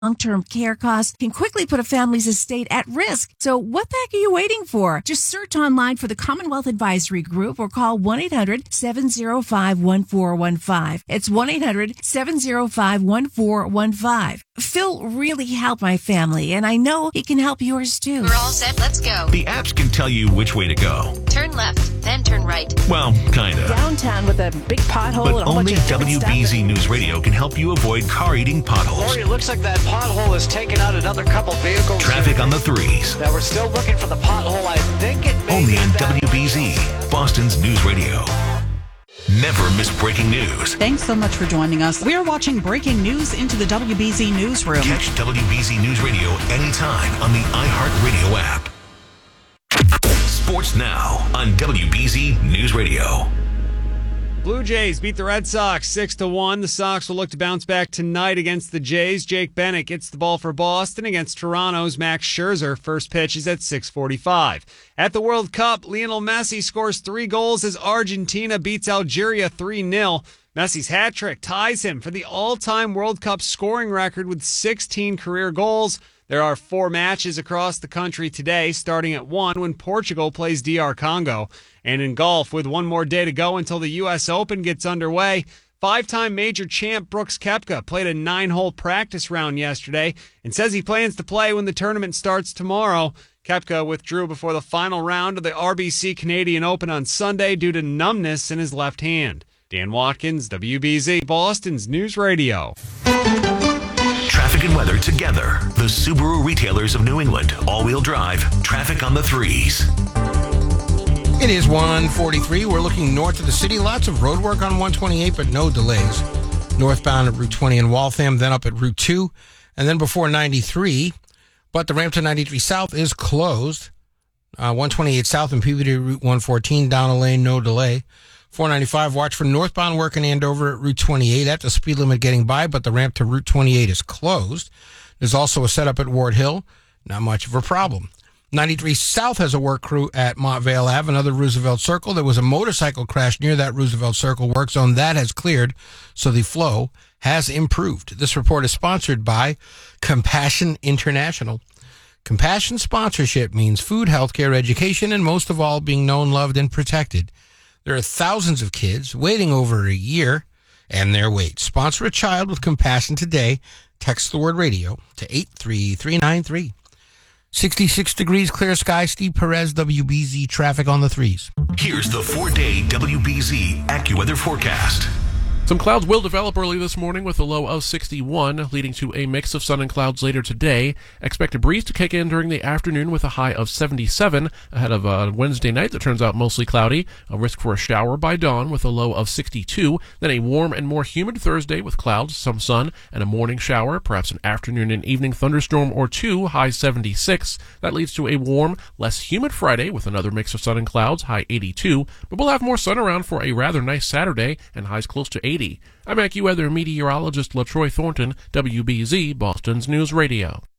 Long-term care costs can quickly put a family's estate at risk. So what the heck are you waiting for? Just search online for the Commonwealth Advisory Group or call 1-800-705-1415. It's 1-800-705-1415. Phil really helped my family, and I know he can help yours too. We're all set. Let's go. The apps can tell you which way to go. Turn left, then turn right. Well, kinda. Downtown with a big pothole But and a whole only bunch of WBZ News Radio can help you avoid car-eating potholes. Lori, it looks like that pothole has taken out another couple vehicles. Traffic on the threes. Now, we're still looking for the pothole. I think it may Only be on that. WBZ, Boston's News Radio. Never miss breaking news. Thanks so much for joining us. We're watching breaking news into the WBZ Newsroom. Catch WBZ News Radio anytime on the iHeartRadio app. Sports now on WBZ News Radio. Blue Jays beat the Red Sox 6-1. The Sox will look to bounce back tonight against the Jays. Jake Bennett gets the ball for Boston against Toronto's Max Scherzer. First pitch is at 6:45. At the World Cup, Lionel Messi scores 3 goals as Argentina beats Algeria 3-0. Messi's hat trick ties him for the all-time World Cup scoring record with 16 career goals. There are 4 matches across the country today, starting at 1 when Portugal plays DR Congo. And in golf, with one more day to go until the U.S. Open gets underway, 5-time major champ Brooks Koepka played a 9-hole practice round yesterday and says he plans to play when the tournament starts tomorrow. Koepka withdrew before the final round of the RBC Canadian Open on Sunday due to numbness in his left hand. Dan Watkins, WBZ, Boston's News Radio. Traffic and weather together. The Subaru retailers of New England. All-wheel drive. Traffic on the threes. It is 1:43. We're looking north of the city. Lots of road work on 128, but no delays. Northbound at Route 20 in Waltham, then up at Route 2, and then before 93. But the ramp to 93 South is closed. 128 South and Peabody Route 114 down a lane, no delay. 495, watch for northbound work in Andover at Route 28 at the speed limit getting by, but the ramp to Route 28 is closed. There's also a setup at Ward Hill. Not much of a problem. 93 South has a work crew at Montvale Ave, another Roosevelt Circle. There was a motorcycle crash near that Roosevelt Circle work zone. That has cleared, so the flow has improved. This report is sponsored by Compassion International. Compassion sponsorship means food, healthcare, education, and most of all, being known, loved, and protected. There are thousands of kids waiting over a year and their wait. Sponsor a child with Compassion today. Text the word radio to 83393. 66 degrees, clear sky. Steve Perez, WBZ, traffic on the threes. Here's the 4-day WBZ AccuWeather forecast. Some clouds will develop early this morning with a low of 61, leading to a mix of sun and clouds later today. Expect a breeze to kick in during the afternoon with a high of 77 ahead of a Wednesday night that turns out mostly cloudy. A risk for a shower by dawn with a low of 62. Then a warm and more humid Thursday with clouds, some sun, and a morning shower, perhaps an afternoon and evening thunderstorm or 2, high 76. That leads to a warm, less humid Friday with another mix of sun and clouds, high 82. But we'll have more sun around for a rather nice Saturday and highs close to 80. I'm AccuWeather meteorologist LaTroy Thornton, WBZ, Boston's News Radio.